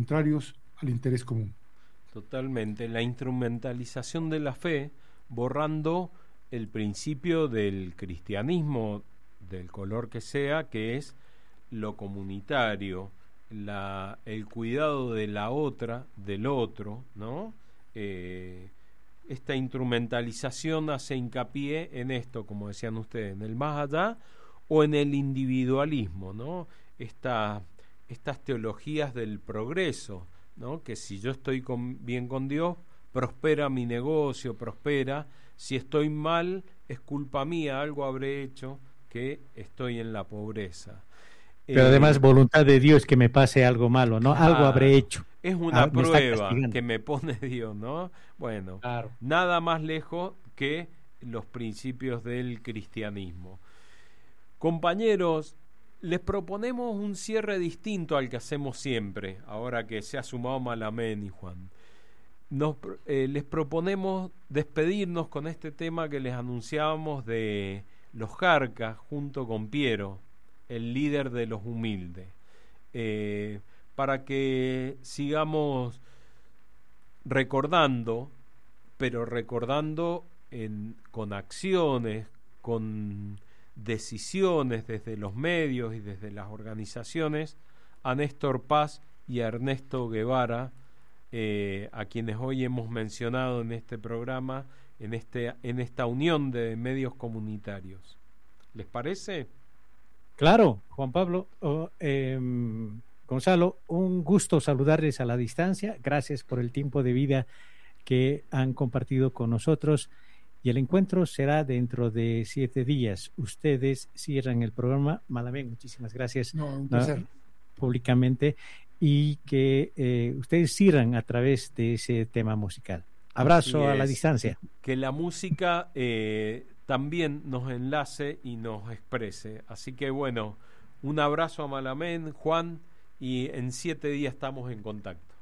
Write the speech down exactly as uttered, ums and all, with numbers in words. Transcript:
contrarios al interés común. Totalmente, la instrumentalización de la fe, borrando el principio del cristianismo, del color que sea, que es lo comunitario, la, el cuidado de la otra, del otro, ¿no? Eh, esta instrumentalización hace hincapié en esto, como decían ustedes, en el más allá o en el individualismo, ¿no? Esta, estas teologías del progreso, ¿no? Que si yo estoy con, bien con Dios, prospera mi negocio, prospera. Si estoy mal, es culpa mía, algo habré hecho que estoy en la pobreza. Pero eh, además, voluntad de Dios que me pase algo malo, ¿no? Claro, algo habré hecho. Es una ah, prueba me que me pone Dios, ¿no? Bueno, claro. Nada más lejos que los principios del cristianismo. Compañeros, les proponemos un cierre distinto al que hacemos siempre, ahora que se ha sumado Malamén y Juan. Nos, eh, les proponemos despedirnos con este tema que les anunciábamos de los Jarcas junto con Piero, el líder de los humildes, eh, para que sigamos recordando, pero recordando en, con acciones, con decisiones desde los medios y desde las organizaciones, a Néstor Paz y a Ernesto Guevara, eh, a quienes hoy hemos mencionado en este programa, en, este, en esta unión de medios comunitarios. ¿Les parece? Claro, Juan Pablo, oh, eh, Gonzalo, un gusto saludarles a la distancia. Gracias por el tiempo de vida que han compartido con nosotros. Y el encuentro será dentro de siete días. Ustedes cierran el programa. Malamén, muchísimas gracias. No, un placer. Uh, públicamente. Y que eh, ustedes cierran a través de ese tema musical. Abrazo a la distancia. Que la música eh, también nos enlace y nos exprese. Así que bueno, un abrazo a Malamén, Juan, y en siete días estamos en contacto.